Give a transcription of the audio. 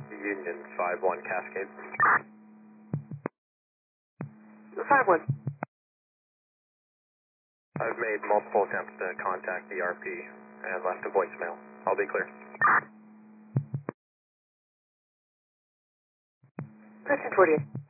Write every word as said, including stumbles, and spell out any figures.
Union five one Cascade. five one. I've made multiple attempts to contact the R P and left a voicemail. I'll be clear. thirteen forty-eight.